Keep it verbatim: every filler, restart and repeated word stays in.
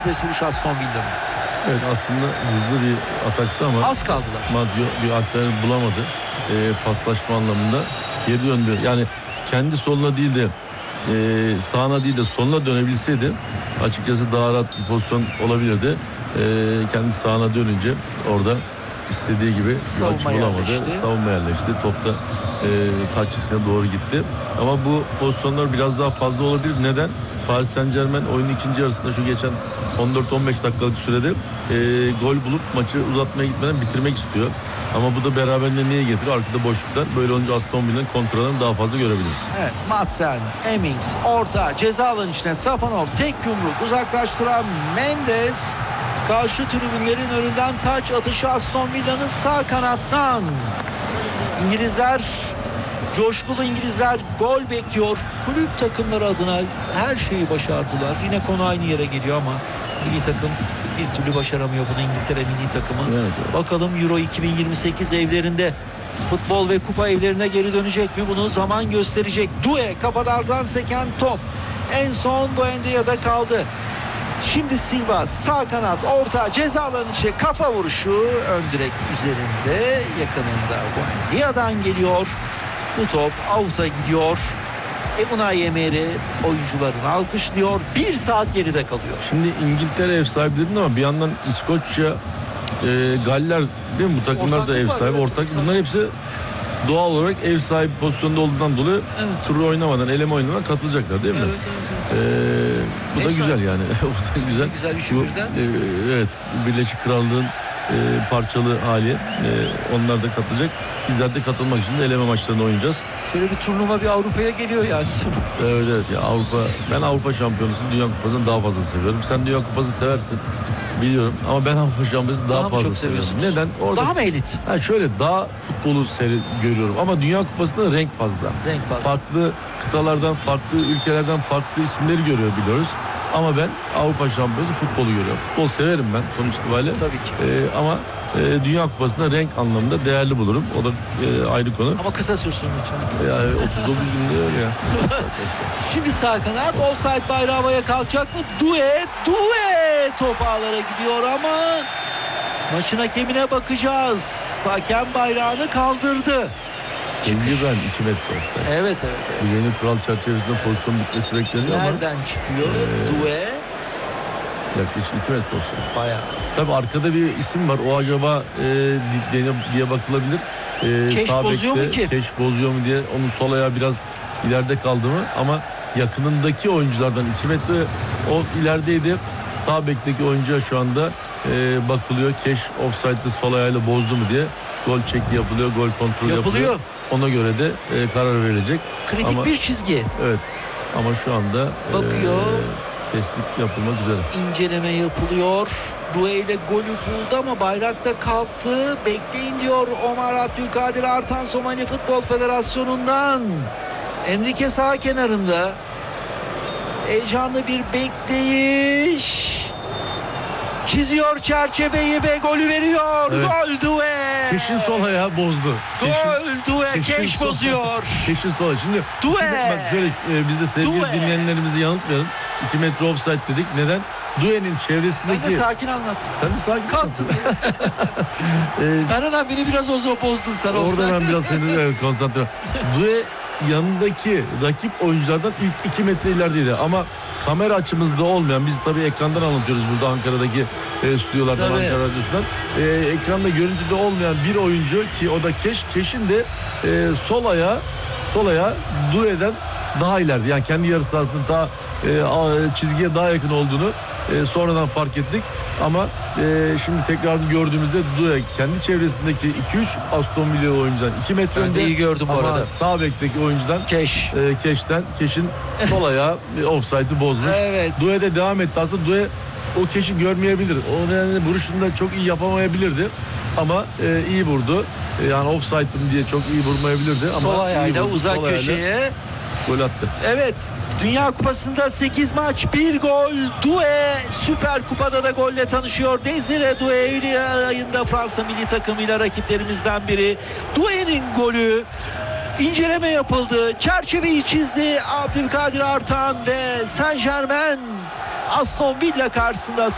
Pres vuruş Aston Villa'nın. Evet, aslında hızlı bir ataktı ama az kaldılar. Maggio bir alternatif bulamadı. E, paslaşma anlamında geri döndü. Yani kendi soluna değil de e, sağına değil de soluna dönebilseydi açıkçası daha rahat bir pozisyon olabilirdi. E, kendi sağına dönünce orada istediği gibi bir açı bulamadı. Yerleşti. Savunma yerleşti. Top da e, taç içine doğru gitti. Ama bu pozisyonlar biraz daha fazla olabilir. Neden? Paris Saint-Germain oyunun ikinci yarısında şu geçen on dört on beş dakikalık sürede e, gol bulup maçı uzatmaya gitmeden bitirmek istiyor. Ama bu da beraberinde niye getiriyor? Arkada boşluklar. Böyle olunca Aston Villa'nın kontralarını daha fazla görebiliriz. Evet, Madsen, Emmings, orta, ceza alanı içine Safanov, tek yumruk uzaklaştıran Mendes. Karşı tribünlerin önünden taç atışı Aston Villa'nın sağ kanattan. İngilizler, coşkulu İngilizler gol bekliyor. Kulüp takımları adına her şeyi başardılar. Yine konu aynı yere geliyor ama milli takım bir türlü başaramıyor bunu, İngiltere milli takımı. Evet, evet. Bakalım Euro iki bin yirmi sekiz evlerinde, futbol ve kupa evlerine geri dönecek mi? Bunu zaman gösterecek. Doué kafalardan seken top. En son Buendia'da kaldı. Şimdi Silva sağ kanat, orta, ceza alanı içi kafa vuruşu ön direk üzerinde, yakınında Buendia'dan geliyor. Bu top out'a gidiyor. E Unai Emery oyuncularını alkışlıyor. Bir saat geride kalıyor. Şimdi İngiltere ev sahibi dedin ama bir yandan İskoçya, e, Galler değil mi? Bu takımlar Ortaklık da ev var, sahibi. evet. Ortak. Bunlar hepsi doğal olarak ev sahibi pozisyonda olduğundan dolayı Evet. turu oynamadan, eleme oynamadan katılacaklar değil mi? Evet, evet, evet. Ee, bu Ev da güzel sahibi. yani. Bu da güzel. Güzel bir Bu, şükürden. e, evet, Birleşik Krallığın e, parçalı hali. E, onlar da katılacak. Bizler de katılmak için de eleme maçlarını oynayacağız. Şöyle bir turnuva bir Avrupa'ya geliyor yani. Evet, evet. Ya Avrupa, ben Avrupa Şampiyonası'nı Dünya Kupası'nı daha fazla seviyorum. Sen Dünya Kupası seversin biliyorum ama ben Avrupa Şampiyonası'nı daha, Daha mı fazla çok seviyorum. seviyorsunuz? Neden? Orada Daha mı elit? Ha şöyle, daha futbolu seyri görüyorum ama Dünya Kupası'nda renk fazla. Renk fazla. Farklı kıtalardan, farklı ülkelerden farklı isimleri görüyor biliyoruz. Ama ben Avrupa Şampiyonası futbolu görüyorum. Futbol severim ben sonuç itibariyle. Tabii ki. Ee, ama e, Dünya Kupası'nda renk anlamında değerli bulurum. O da e, ayrı konu. Ama kısa sürsün lütfen. Yani otuz dokuz gün diyor ya. Şimdi sağ kanat, offside bayrağı havaya kalkacak mı? Doué, Doué top ağlara gidiyor ama maçın hakemine bakacağız. Hakem bayrağını kaldırdı. Sevgili ben iki metre olsaydı. Evet evet Bu evet. yeni kural çerçevesinde pozisyon bitmesi bekleniyor ama Nereden çıkıyor? Ee, Doué yaklaşık iki metre olsaydı. bayağı. Tabii arkada bir isim var. O acaba e, di- diye bakılabilir. E, Keş sağ bozuyor bekte mu ki? Keş bozuyor mu diye. Onun sol ayağı biraz ileride kaldı mı? Ama yakınındaki oyunculardan iki metre o ilerideydi. Sağ bekteki oyuncuya şu anda e, bakılıyor. Keş offside'de sol ayağıyla bozdu mu diye. Gol çeki yapılıyor. Gol kontrolü yapılıyor. Yapılıyor. Ona göre de e, karar verilecek. Kritik Ama, bir çizgi. evet. Ama şu anda Bakıyor. E, tespit yapılmak üzere. İnceleme yapılıyor. Doué ile golü buldu ama bayrakta kalktı. Bekleyin diyor Omar Abdülkadir Artan Somali Futbol Federasyonu'ndan. Enrique sağ kenarında. Heyecanlı bir bekleyiş. Çiziyor çerçeveyi ve golü veriyor. Evet. Gol Doué. Keş'in sol ayağı bozdu. Gol Doué. Keş'in Keş sol- bozuyor. Keş'in sol. Şimdi Doué. iki met- bak şöyle e, biz de sevgili Doué. dinleyenlerimizi yanıltmayalım. iki metre offside dedik. Neden? Doué'nin çevresindeki... Ben de sakin anlattım. Sen de sakin. Kalktı diye. Ee, Erhan abi beni biraz o bozdun sen. orada offside. ben biraz seni evet, konsantre. Doué yanındaki rakip oyunculardan ilk iki metre ilerideydi ama kamera açımızda olmayan, biz tabii ekrandan anlatıyoruz burada Ankara'daki e, stüdyolardan, Tabii. Ankara Radyosu'ndan. E, ekranda görüntüde olmayan bir oyuncu ki o da Keş. Keş'in de e, sol ayağı sol ayağı Doué'den daha ileride. Yani kendi yarı sahasının daha e, a- çizgiye daha yakın olduğunu e, sonradan fark ettik. Ama e, şimdi tekrar gördüğümüzde Doué kendi çevresindeki iki üç Aston Villa oyuncudan iki metre Ben de önde. iyi gördüm bu ama arada. sağ bekteki oyuncudan Keş. e, Keş'ten Keş'in sol ayağı e, offside'ı bozmuş. Evet. Doué de devam etti. Aslında Doué o Keş'i görmeyebilir. O nedenle vuruşunu da çok iyi yapamayabilirdi. Ama e, iyi vurdu. E, yani offside'ım diye çok iyi vurmayabilirdi. Ama Sol iyi ayağıyla vurdu. uzak Sol ayağıyla köşeye. gol attı. Evet. Dünya Kupası'nda sekiz maç bir gol. Doué Süper Kupa'da da golle tanışıyor. Desire Doué Eylül ayında Fransa milli takımıyla rakiplerimizden biri. Doué'nin golü. İnceleme yapıldı. Çerçeveyi çizdi Abdülkadir Artan ve Saint Germain Aston Villa karşısında